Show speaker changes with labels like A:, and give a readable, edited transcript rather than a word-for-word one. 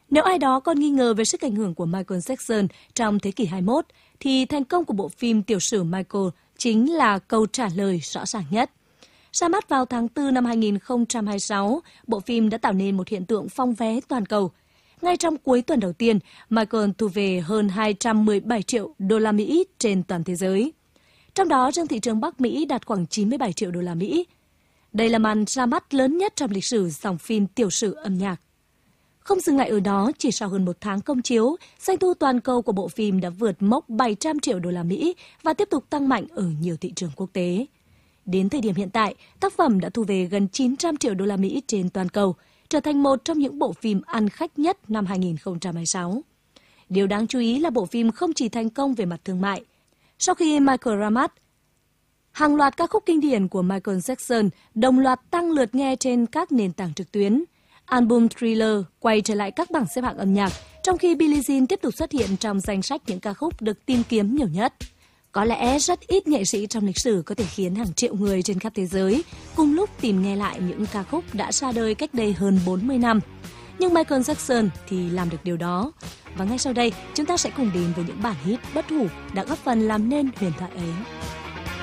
A: Nếu ai đó còn nghi ngờ về sức ảnh hưởng của Michael Jackson trong thế kỷ 21, thì thành công của bộ phim tiểu sử Michael chính là câu trả lời rõ ràng nhất. Ra mắt vào tháng 4 năm 2026, bộ phim đã tạo nên một hiện tượng phong vé toàn cầu. Ngay trong cuối tuần đầu tiên, Michael thu về hơn 217 triệu đô la Mỹ trên toàn thế giới. Trong đó, riêng thị trường Bắc Mỹ đạt khoảng 97 triệu đô la Mỹ. Đây là màn ra mắt lớn nhất trong lịch sử dòng phim tiểu sử âm nhạc. Không dừng lại ở đó, chỉ sau hơn một tháng công chiếu, doanh thu toàn cầu của bộ phim đã vượt mốc 700 triệu đô la Mỹ và tiếp tục tăng mạnh ở nhiều thị trường quốc tế. Đến thời điểm hiện tại, tác phẩm đã thu về gần 900 triệu đô la Mỹ trên toàn cầu, trở thành một trong những bộ phim ăn khách nhất năm 2026. Điều đáng chú ý là bộ phim không chỉ thành công về mặt thương mại. Sau khi Michael ra mắt, hàng loạt ca khúc kinh điển của Michael Jackson đồng loạt tăng lượt nghe trên các nền tảng trực tuyến. Album Thriller quay trở lại các bảng xếp hạng âm nhạc, trong khi Billie Jean tiếp tục xuất hiện trong danh sách những ca khúc được tìm kiếm nhiều nhất. Có lẽ rất ít nghệ sĩ trong lịch sử có thể khiến hàng triệu người trên khắp thế giới cùng lúc tìm nghe lại những ca khúc đã ra đời cách đây hơn 40 năm. Nhưng Michael Jackson thì làm được điều đó. Và ngay sau đây, chúng ta sẽ cùng đến với những bản hit bất hủ đã góp phần làm nên huyền thoại ấy.